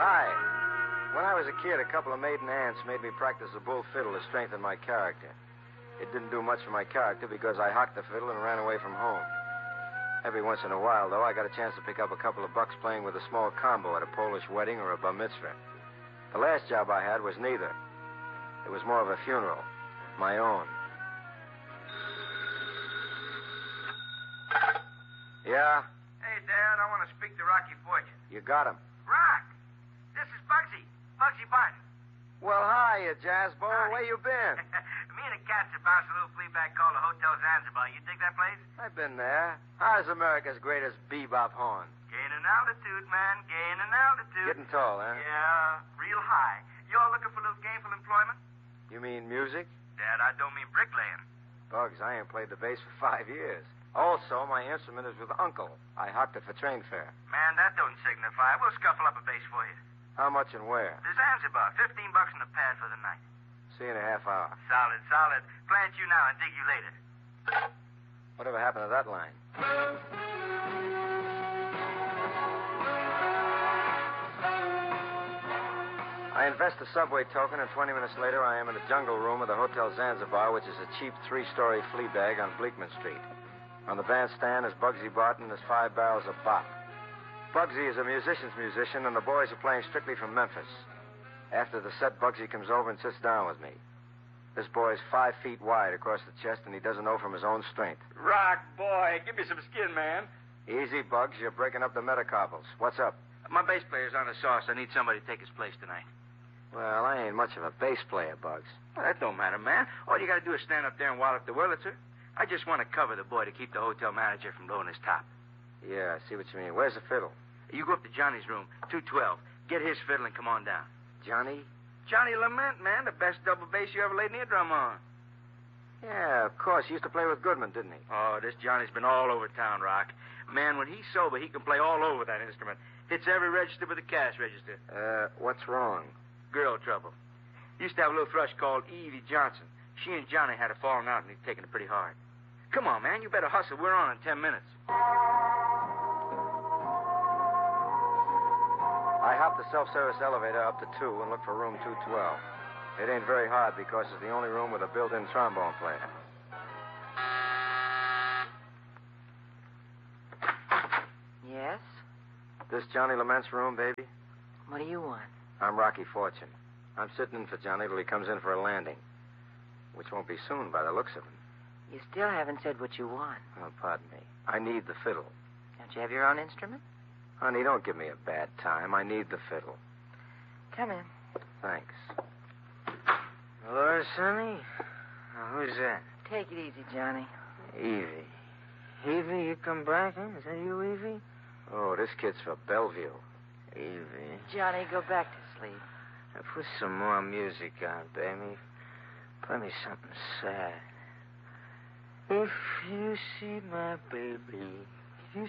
Hi. When I was a kid, a couple of maiden aunts made me practice the bull fiddle to strengthen my character. It didn't do much for my character because I hocked the fiddle and ran away from home. Every once in a while, though, I got a chance to pick up a couple of bucks playing with a small combo at a Polish wedding or a bar mitzvah. The last job I had was neither. It was more of a funeral. My own. Yeah? Hey, Dad, I want to speak to Rocky Fortune. You got him. Rock! This is Bugsy. Bugsy Barton. Well, hi, you jazz boy. Hi. Where you been? Me and the cats have bounced a little flea bag called the Hotel Zanzibar. You dig that place? I've been there. How's America's greatest bebop horn? Gaining altitude, man. Gaining altitude. Getting tall, huh? Yeah, real high. You all looking for a little gainful employment? You mean music? Dad, I don't mean bricklaying. Bugs, I ain't played the bass for 5 years. Also, my instrument is with Uncle. I hocked it for train fare. Man, that don't signify. We'll scuffle up a bass for you. How much and where? The Zanzibar, $15 in the pad for the night. See you in a half hour. Solid, solid. Plant you now and dig you later. Whatever happened to that line? I invest a subway token, and 20 minutes later, I am in the jungle room of the Hotel Zanzibar, which is a cheap 3-story flea bag on Bleakman Street. On the bandstand is Bugsy Barton and his 5 barrels of bop. Bugsy is a musician's musician, and the boys are playing strictly from Memphis. After the set, Bugsy comes over and sits down with me. This boy's 5 feet wide across the chest, and he doesn't know from his own strength. Rock, boy. Give me some skin, man. Easy, Bugs. You're breaking up the metacarpals. What's up? My bass player's on the sauce. I need somebody to take his place tonight. Well, I ain't much of a bass player, Bugs. Well, that don't matter, man. All you got to do is stand up there and wallop the Wurlitzer. I just want to cover the boy to keep the hotel manager from blowing his top. Yeah, I see what you mean. Where's the fiddle? You go up to Johnny's room, 212. Get his fiddle and come on down. Johnny? Johnny Lament, man, the best double bass you ever laid an eardrum on. Yeah, of course. He used to play with Goodman, didn't he? Oh, this Johnny's been all over town, Rock. Man, when he's sober, he can play all over that instrument. Hits every register but the cash register. What's wrong? Girl trouble. Used to have a little thrush called Evie Johnson. She and Johnny had a falling out, and he'd taken it pretty hard. Come on, man, you better hustle. We're on in 10 minutes. I hopped the self-service elevator up to 2 and looked for room 212. It ain't very hard because it's the only room with a built-in trombone player. Yes? This Johnny Lament's room, baby? What do you want? I'm Rocky Fortune. I'm sitting in for Johnny till he comes in for a landing, which won't be soon by the looks of him. You still haven't said what you want. Oh, pardon me. I need the fiddle. Don't you have your own instrument? Honey, don't give me a bad time. I need the fiddle. Come in. Thanks. Hello, Sonny? Who's that? Take it easy, Johnny. Evie. Evie, you come back, huh? Is that you, Evie? Oh, this kid's for Bellevue. Evie. Johnny, go back to sleep. Now put some more music on, baby. Play me something sad. If you see my baby